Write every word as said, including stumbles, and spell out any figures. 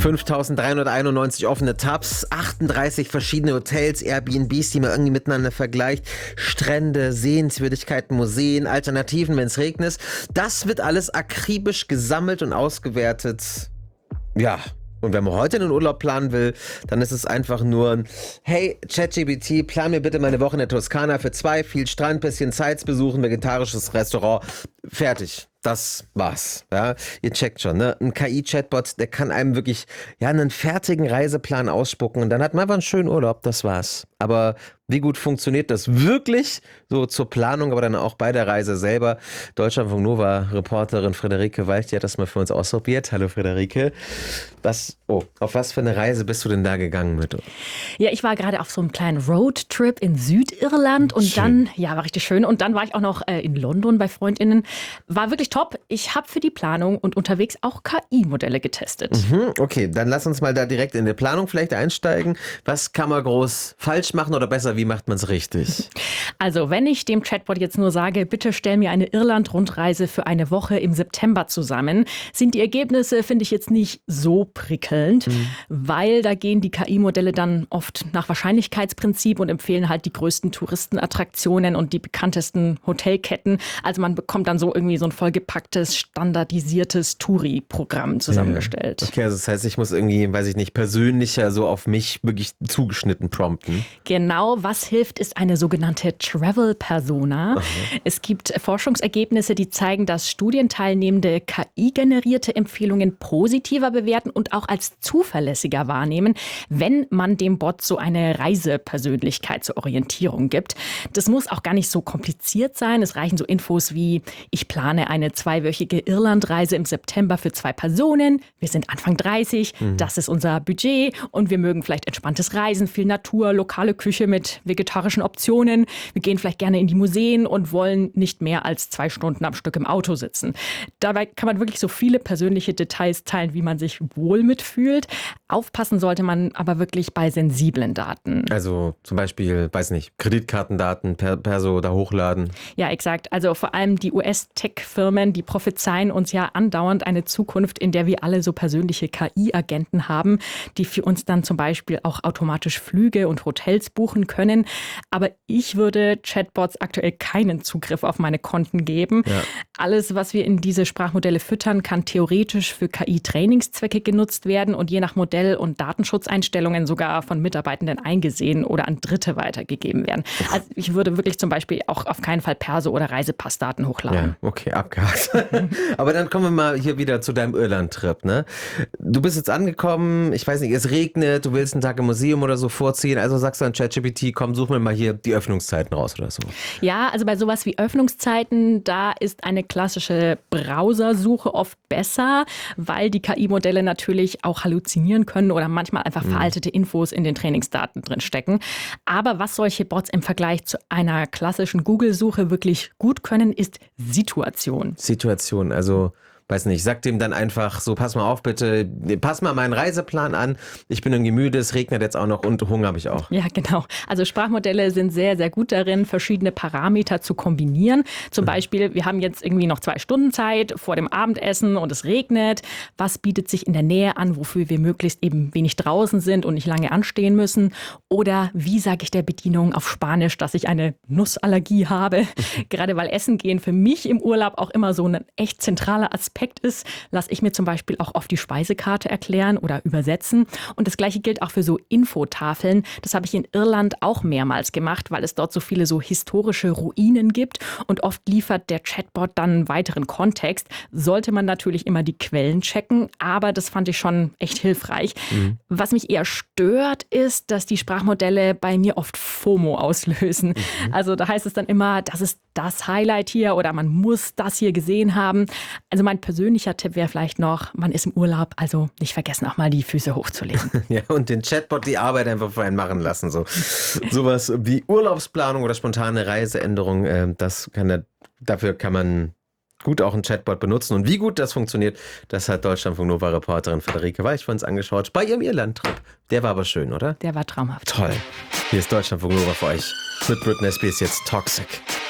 fünftausenddreihunderteinundneunzig offene Tabs, achtunddreißig verschiedene Hotels, Airbnbs, die man irgendwie miteinander vergleicht, Strände, Sehenswürdigkeiten, Museen, Alternativen, wenn es regnet. Das wird alles akribisch gesammelt und ausgewertet. Ja. Und wenn man heute einen Urlaub planen will, dann ist es einfach nur ein hey, ChatGPT, plan mir bitte meine Woche in der Toskana für zwei, viel Strand, bisschen Sites besuchen, vegetarisches Restaurant. Fertig. Das war's. Ja, ihr checkt schon, ne? Ein K I-Chatbot, der kann einem wirklich ja einen fertigen Reiseplan ausspucken und dann hat man einfach einen schönen Urlaub. Das war's. Aber wie gut funktioniert das wirklich so zur Planung, aber dann auch bei der Reise selber? Deutschlandfunk Nova Reporterin Friederike Walch, die hat das mal für uns ausprobiert. Hallo Friederike. Was, oh, auf was für eine Reise bist du denn da gegangen mit? Ja, ich war gerade auf so einem kleinen Roadtrip in Südirland und Schön. dann, ja, war richtig schön. Und dann war ich auch noch äh, in London bei FreundInnen. War wirklich top. Ich habe für die Planung und unterwegs auch K I-Modelle getestet. Mhm, okay, dann lass uns mal da direkt in die Planung vielleicht einsteigen. Was kann man groß falsch machen oder besser, wie macht man es richtig? Also, wenn ich dem Chatbot jetzt nur sage, bitte stell mir eine Irland-Rundreise für eine Woche im September zusammen, sind die Ergebnisse, finde ich, jetzt nicht so prickelnd, mhm. weil da gehen die K I-Modelle dann oft nach Wahrscheinlichkeitsprinzip und empfehlen halt die größten Touristenattraktionen und die bekanntesten Hotelketten. Also man bekommt dann so irgendwie so ein vollgepacktes, standardisiertes Touri-Programm zusammengestellt. Ja. Okay, also das heißt, ich muss irgendwie, weiß ich nicht, persönlicher so auf mich wirklich zugeschnitten prompten. Genau, was hilft, ist eine sogenannte Travel-Persona. Aha. Es gibt Forschungsergebnisse, die zeigen, dass Studienteilnehmende K I-generierte Empfehlungen positiver bewerten und auch als zuverlässiger wahrnehmen, wenn man dem Bot so eine Reisepersönlichkeit zur Orientierung gibt. Das muss auch gar nicht so kompliziert sein. Es reichen so Infos wie, ich plane eine zweiwöchige Irlandreise im September für zwei Personen. Wir sind Anfang dreißig, mhm. das ist unser Budget und wir mögen vielleicht entspanntes Reisen, viel Natur, lokale Küche mit vegetarischen Optionen. Wir gehen vielleicht gerne in die Museen und wollen nicht mehr als zwei Stunden am Stück im Auto sitzen. Dabei kann man wirklich so viele persönliche Details teilen, wie man sich wohl mitfühlt. Aufpassen sollte man aber wirklich bei sensiblen Daten. Also zum Beispiel, weiß nicht, Kreditkartendaten per Perso da hochladen. Ja, exakt. Also vor allem die U S-Tech-Firmen, die prophezeien uns ja andauernd eine Zukunft, in der wir alle so persönliche K I-Agenten haben, die für uns dann zum Beispiel auch automatisch Flüge und Hotels buchen können. Aber ich würde Chatbots aktuell keinen Zugriff auf meine Konten geben. Ja. Alles, was wir in diese Sprachmodelle füttern, kann theoretisch für K I-Trainingszwecke genutzt werden und je nach Modell und Datenschutzeinstellungen sogar von Mitarbeitenden eingesehen oder an Dritte weitergegeben werden. Also ich würde wirklich zum Beispiel auch auf keinen Fall Perso- oder Reisepassdaten hochladen. Ja, okay, abgehakt. Aber dann kommen wir mal hier wieder zu deinem Irland-Trip, ne? Du bist jetzt angekommen, ich weiß nicht, es regnet, du willst einen Tag im Museum oder so vorziehen, also sagst du an ChatGPT, komm, such mir mal hier die Öffnungszeiten raus oder so. Ja, also bei sowas wie Öffnungszeiten, da ist eine klassische Browsersuche oft besser, weil die K I-Modelle natürlich auch halluzinieren können oder manchmal einfach veraltete Infos in den Trainingsdaten drin stecken. Aber was solche Bots im Vergleich zu einer klassischen Google-Suche wirklich gut können, ist Situation. Situation, also weiß nicht, sag dem dann einfach so, pass mal auf bitte, pass mal meinen Reiseplan an, ich bin irgendwie müde, es regnet jetzt auch noch und Hunger habe ich auch. Ja, genau. Also Sprachmodelle sind sehr, sehr gut darin, verschiedene Parameter zu kombinieren. Zum Beispiel, wir haben jetzt irgendwie noch zwei Stunden Zeit vor dem Abendessen und es regnet. Was bietet sich in der Nähe an, wofür wir möglichst eben wenig draußen sind und nicht lange anstehen müssen? Oder wie sage ich der Bedienung auf Spanisch, dass ich eine Nussallergie habe? Gerade weil Essen gehen für mich im Urlaub auch immer so ein echt zentraler Aspekt ist, lasse ich mir zum Beispiel auch oft die Speisekarte erklären oder übersetzen. Und das Gleiche gilt auch für so Infotafeln. Das habe ich in Irland auch mehrmals gemacht, weil es dort so viele so historische Ruinen gibt. Und oft liefert der Chatbot dann weiteren Kontext. Sollte man natürlich immer die Quellen checken, aber das fand ich schon echt hilfreich. Mhm. Was mich eher stört, ist, dass die Sprachmodelle bei mir oft FOMO auslösen. Mhm. Also da heißt es dann immer, das ist das Highlight hier oder man muss das hier gesehen haben. Also mein persönlicher Tipp wäre vielleicht noch, man ist im Urlaub, also nicht vergessen, auch mal die Füße hochzulegen. Ja, und den Chatbot die Arbeit einfach für einen machen lassen. So. Sowas wie Urlaubsplanung oder spontane Reiseänderung, äh, das kann er, dafür kann man gut auch einen Chatbot benutzen. Und wie gut das funktioniert, das hat Deutschlandfunk Nova-Reporterin Friederike Walch für uns angeschaut bei ihrem Irland-Trip. Der war aber schön, oder? Der war traumhaft. Toll. Hier ist Deutschlandfunk Nova für euch. Mit Britney Spears jetzt Toxic.